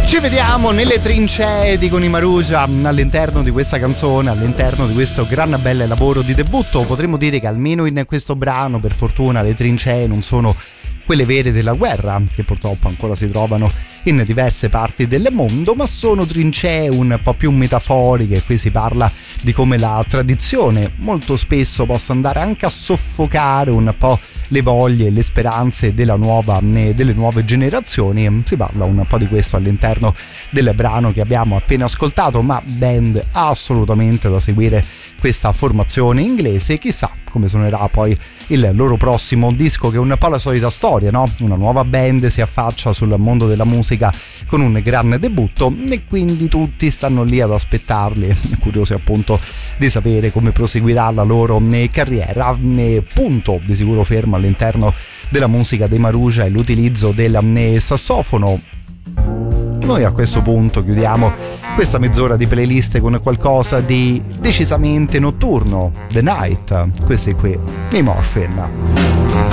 Ci vediamo nelle trincee, dicono i Marugia, all'interno di questa canzone, all'interno di questo gran bel lavoro di debutto. Potremmo dire che almeno in questo brano, per fortuna, le trincee non sono quelle vere della guerra, che purtroppo ancora si trovano in diverse parti del mondo, ma sono trincee un po' più metaforiche. Qui si parla di come la tradizione molto spesso possa andare anche a soffocare un po' le voglie e le speranze delle nuove generazioni. Si parla un po' di questo all'interno del brano che abbiamo appena ascoltato, ma band assolutamente da seguire questa formazione inglese. Chissà come suonerà poi il loro prossimo disco, che è un po' la solita storia, no? Una nuova band si affaccia sul mondo della musica con un gran debutto e quindi tutti stanno lì ad aspettarli, curiosi appunto di sapere come proseguirà la loro carriera. Punto di sicuro fermo all'interno della musica dei Marugia è l'utilizzo del sassofono. Noi a questo punto chiudiamo questa mezz'ora di playlist con qualcosa di decisamente notturno. The Night, questi qui, i Morphine.